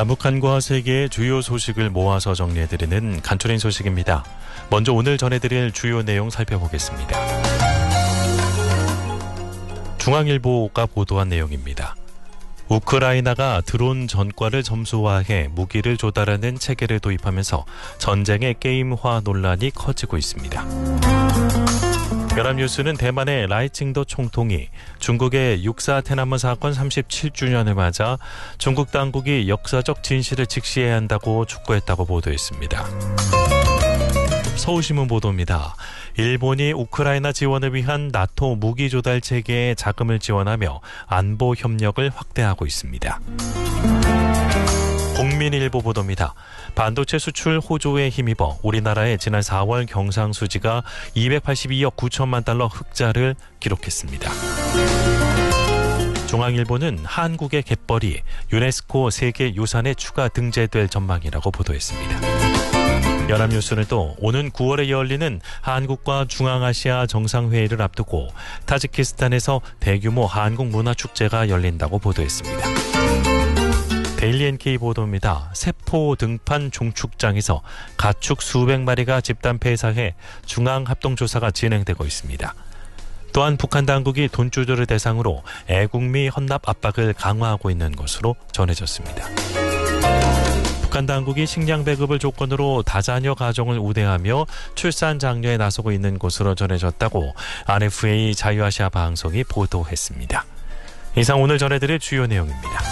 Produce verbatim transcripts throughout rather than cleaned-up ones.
남북한과 세계의 주요 소식을 모아서 정리해드리는 간추린 소식입니다. 먼저 오늘 전해드릴 주요 내용 살펴보겠습니다. 중앙일보가 보도한 내용입니다. 우크라이나가 드론 전과를 점수화해 무기를 조달하는 체계를 도입하면서 전쟁의 게임화 논란이 커지고 있습니다. 연합뉴스는 대만의 라이칭도 총통이 중국의 육사天安문 사건 삼십칠 주년을 맞아 중국 당국이 역사적 진실을 직시해야 한다고 촉구했다고 보도했습니다. 서울신문 보도입니다. 일본이 우크라이나 지원을 위한 나토 무기 조달 체계에 자금을 지원하며 안보 협력을 확대하고 있습니다. 국민일보 보도입니다. 반도체 수출 호조에 힘입어 우리나라의 지난 사월 경상수지가 이백팔십이억 구천만 달러 흑자를 기록했습니다. 중앙일보는 한국의 갯벌이 유네스코 세계유산에 추가 등재될 전망이라고 보도했습니다. 연합뉴스는 또 오는 구월에 열리는 한국과 중앙아시아 정상회의를 앞두고 타지키스탄에서 대규모 한국문화축제가 열린다고 보도했습니다. 데일리 엔케이 보도입니다. 세포 등판 종축장에서 가축 수백 마리가 집단 폐사해 중앙합동조사가 진행되고 있습니다. 또한 북한 당국이 돈주들을 대상으로 애국미 헌납 압박을 강화하고 있는 것으로 전해졌습니다. 북한 당국이 식량 배급을 조건으로 다자녀 가정을 우대하며 출산 장려에 나서고 있는 것으로 전해졌다고 알에프에이 자유아시아 방송이 보도했습니다. 이상 오늘 전해드릴 주요 내용입니다.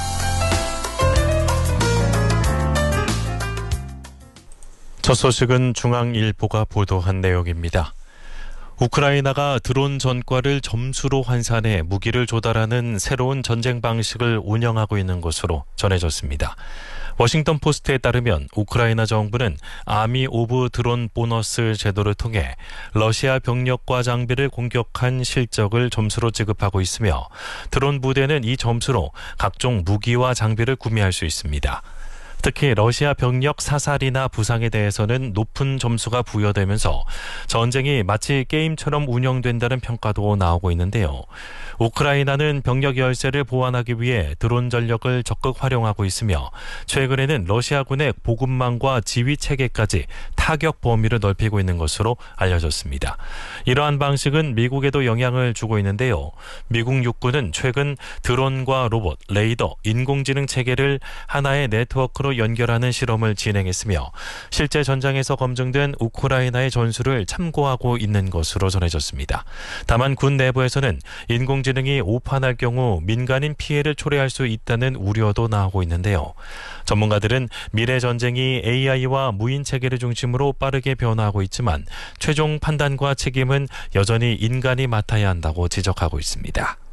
첫 소식은 중앙일보가 보도한 내용입니다. 우크라이나가 드론 전과를 점수로 환산해 무기를 조달하는 새로운 전쟁 방식을 운영하고 있는 것으로 전해졌습니다. 워싱턴 포스트에 따르면 우크라이나 정부는 아미 오브 드론 보너스 제도를 통해 러시아 병력과 장비를 공격한 실적을 점수로 지급하고 있으며 드론 부대는 이 점수로 각종 무기와 장비를 구매할 수 있습니다. 특히 러시아 병력 사살이나 부상에 대해서는 높은 점수가 부여되면서 전쟁이 마치 게임처럼 운영된다는 평가도 나오고 있는데요. 우크라이나는 병력 열세를 보완하기 위해 드론 전력을 적극 활용하고 있으며 최근에는 러시아군의 보급망과 지휘 체계까지 타격 범위를 넓히고 있는 것으로 알려졌습니다. 이러한 방식은 미국에도 영향을 주고 있는데요. 미국 육군은 최근 드론과 로봇, 레이더, 인공지능 체계를 하나의 네트워크로 연결하는 실험을 진행했으며 실제 전장에서 검증된 우크라이나의 전술을 참고하고 있는 것으로 전해졌습니다. 다만 군 내부에서는 인공지능이 오판할 경우 민간인 피해를 초래할 수 있다는 우려도 나오고 있는데요. 전문가들은 미래 전쟁이 에이아이와 무인 체계를 중심으로 빠르게 변화하고 있지만 최종 판단과 책임은 여전히 인간이 맡아야 한다고 지적하고 있습니다.